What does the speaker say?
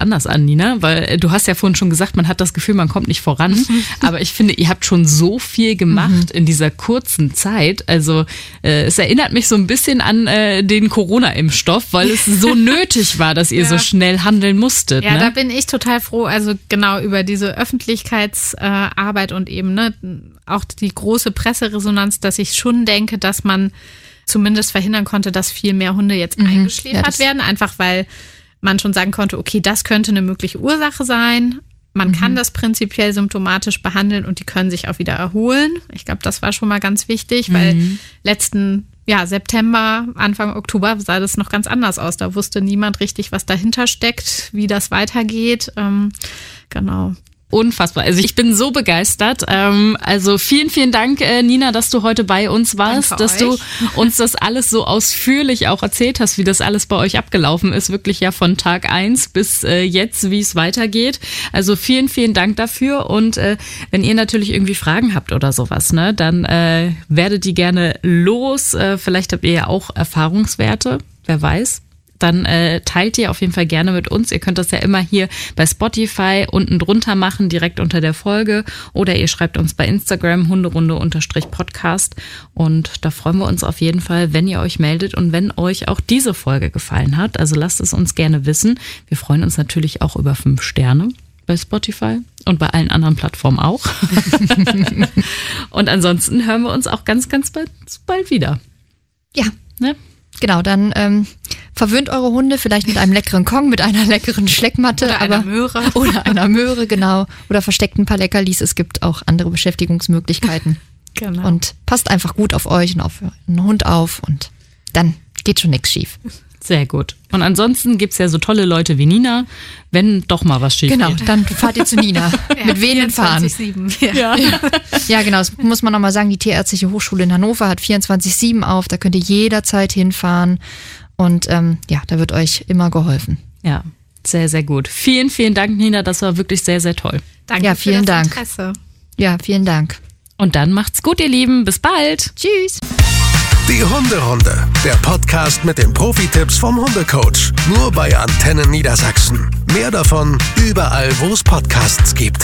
anders an, Nina, weil du hast ja vorhin schon gesagt, man hat das Gefühl, man kommt nicht voran. Aber ich finde, ihr habt schon so viel gemacht in dieser kurzen Zeit. Also es erinnert mich so ein bisschen an den Corona-Impfstoff, weil es so nötig war, dass ihr so schnell handeln musstet. Ja, ne? Da bin ich total froh, also genau über diese Öffentlichkeitsarbeit und eben auch die große Presseresonanz, dass ich schon denke, dass man zumindest verhindern konnte, dass viel mehr Hunde jetzt eingeschläfert werden, einfach weil man schon sagen konnte, okay, das könnte eine mögliche Ursache sein. Man kann das prinzipiell symptomatisch behandeln und die können sich auch wieder erholen. Ich glaube, das war schon mal ganz wichtig, weil letzten September, Anfang Oktober sah das noch ganz anders aus. Da wusste niemand richtig, was dahinter steckt, wie das weitergeht. Genau. Unfassbar. Also ich bin so begeistert. Also vielen, vielen Dank, Nina, dass du heute bei uns warst, dass du uns das alles so ausführlich auch erzählt hast, wie das alles bei euch abgelaufen ist. Wirklich ja von Tag 1 bis jetzt, wie es weitergeht. Also vielen, vielen Dank dafür. Und wenn ihr natürlich irgendwie Fragen habt oder sowas, ne, dann werdet die gerne los. Vielleicht habt ihr ja auch Erfahrungswerte, wer weiß. Dann teilt ihr auf jeden Fall gerne mit uns. Ihr könnt das ja immer hier bei Spotify unten drunter machen, direkt unter der Folge. Oder ihr schreibt uns bei Instagram hunderunde_podcast. Und da freuen wir uns auf jeden Fall, wenn ihr euch meldet und wenn euch auch diese Folge gefallen hat. Also lasst es uns gerne wissen. Wir freuen uns natürlich auch über 5 Sterne bei Spotify und bei allen anderen Plattformen auch. Und ansonsten hören wir uns auch ganz, ganz bald wieder. Ja, ne? Genau, dann verwöhnt eure Hunde vielleicht mit einem leckeren Kong, mit einer leckeren Schleckmatte. Oder einer Möhre. Oder einer Möhre, genau. Oder versteckt ein paar Leckerlis. Es gibt auch andere Beschäftigungsmöglichkeiten. Genau. Und passt einfach gut auf euch und auf euren Hund auf und dann geht schon nichts schief. Sehr gut. Und ansonsten gibt's ja so tolle Leute wie Nina, wenn doch mal was schief Genau, geht. dann fahrt ihr zu Nina. Mit wem fahren? 24/7. Ja, genau, das muss man nochmal sagen, die Tierärztliche Hochschule in Hannover hat 24/7 auf, da könnt ihr jederzeit hinfahren und da wird euch immer geholfen. Ja, sehr, sehr gut. Vielen, vielen Dank, Nina, das war wirklich sehr, sehr toll. Danke Ja, für vielen das Dank. Interesse. Ja, vielen Dank. Und dann macht's gut, ihr Lieben. Bis bald. Tschüss. Die Hunderunde, der Podcast mit den Profi-Tipps vom Hundecoach. Nur bei Antennen Niedersachsen. Mehr davon überall, wo es Podcasts gibt.